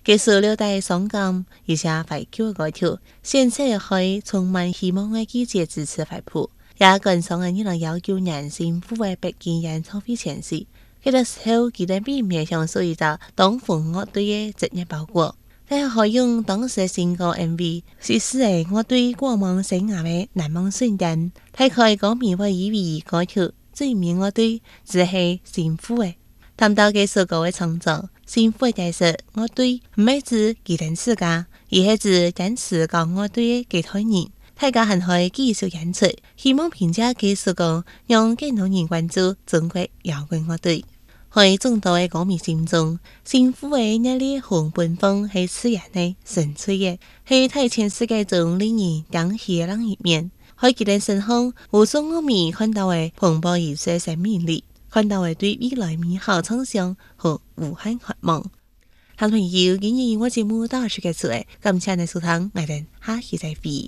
佢塑料袋爽感，而且懷舊嘅外條，現在可以充滿希望嘅季節支持懷抱。也趕上嘅2019年新婦嘅北京演唱會前夕，嗰個時候佢哋並未享受一個東風樂隊嘅職業包裹，但係可用當時嘅新歌 MV， 是使嘅樂隊過往生涯嘅難忘瞬間。大概歌迷會以為歌曲最名樂隊只係新婦嘅。談到這首歌嘅創作，新婦嘅解釋樂隊唔係指佢哋自家，而係指堅持搞樂隊嘅幾代人。大家還可以繼續演出，希望憑借這首歌讓更多人關注中國搖滾樂隊。喺眾多嘅歌迷心中，新婦嘅熱烈紅奔放係刺眼嘅、純粹嘅，係睇全世界中令人驚喜嘅另一面。喺佢哋身上，無數樂迷看到嘅蓬勃易碎生命力，看到嘅對未來美好想象和無限渴望。聽眾朋友，今日我節目到此結束，感謝你收聽，我哋下期再會。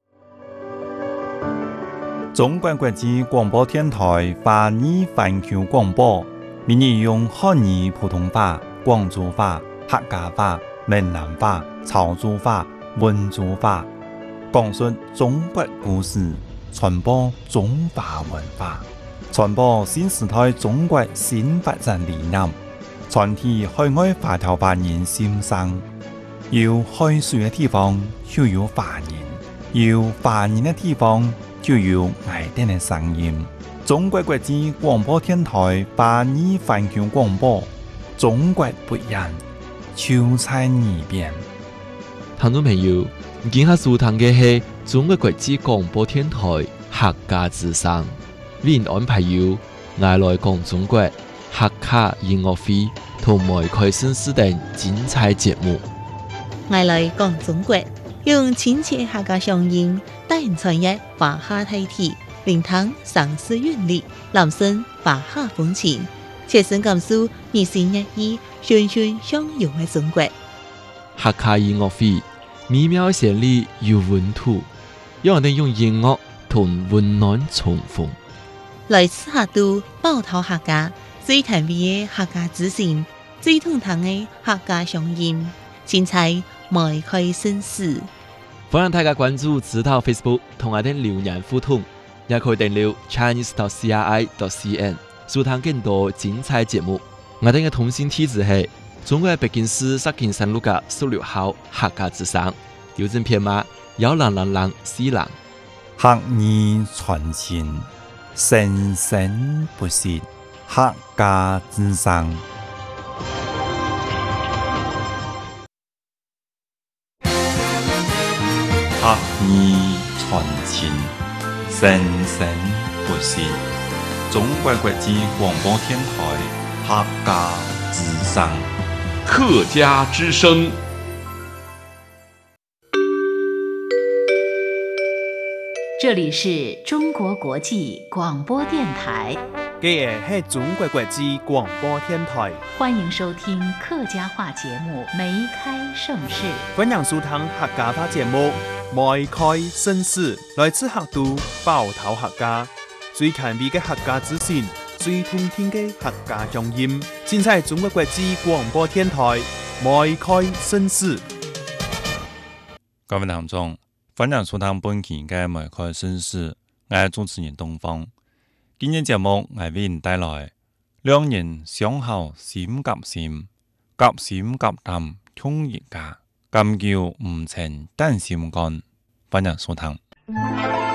中國國際廣播電台華語環球廣播，每日用漢語普通話、廣州話、客家話、閩南話、潮州話、溫州話，講述中國故事，傳播中華文化，傳播新時代中國新發展理念，傳遞海外華僑華人心聲。有海水嘅地方就有華人，有華人嘅地方就有愛聽的聲音。中國國際廣播電台華語環球廣播，中國不一樣，就在耳邊。 聽眾朋友，今下收聽嘅係中國國際廣播電台客家之聲，為您安排有愛來講中國客家音樂會同埋開新時等精彩節目。 愛來講中國，用親切客家鄉音，帶人傳譯華夏大體，聆聽上世韻律，攬聲華夏風情，切身感受熱情熱意、循循相融嘅中國。 客家音樂會美妙嘅旋律有溫度，讓人用音樂同溫暖重逢。 來自客都寶島客家，最甜美嘅客家之聲，最通透嘅客家鄉音，精彩邁開新事。 歡迎大家關注指導 Facebook 同我哋留言互動，也可以訂閱 chinese.cri.cn 收聽更多精彩節目。我哋嘅通訊地址係中國北京市石景山路嘅16號客家之聲，郵政編碼10004。 客語傳情，生生不息，客家之聲。客語傳情，生生不息。中國國際廣播電台客家之聲。 客家之聲。 這裡是中國國際廣播電台。 這是中國國際廣播電台。 歡迎收聽客家話節目《梅開盛世》。 歡迎收聽客家話節目《梅開盛世》，來自客都寶島客家，最甜美嘅客家之聲，最動聽嘅客家鄉音，盡在中國國際廣播電台《梅開盛世》。 各位聽眾，歡迎收聽本期嘅《梅開盛世》，我係主持人東方。今日節目我為您帶來兩人相好心夾心，夾心夾膽痛一家，咁叫唔成單心肝。歡迎收聽。